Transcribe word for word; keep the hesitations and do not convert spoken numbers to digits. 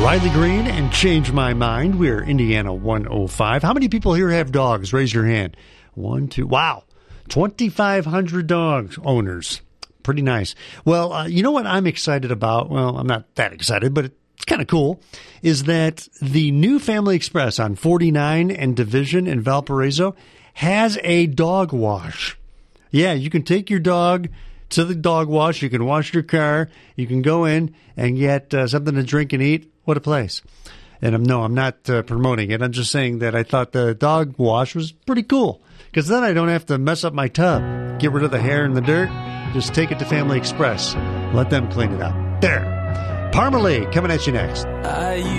Riley Green and Change My Mind. We're Indiana one oh five. How many people here have dogs? Raise your hand. One, two. Wow. twenty-five hundred dog owners. Pretty nice. Well, uh, you know what I'm excited about? Well, I'm not that excited, but it's kind of cool, is that the new Family Express on forty-nine and Division in Valparaiso has a dog wash. Yeah, you can take your dog to the dog wash. You can wash your car. You can go in and get uh, something to drink and eat. What a place. And I'm, no, I'm not uh, promoting it. I'm just saying that I thought the dog wash was pretty cool, because then I don't have to mess up my tub, get rid of the hair and the dirt. Just take it to Family Express. Let them clean it up. There. Parmalee coming at you next. I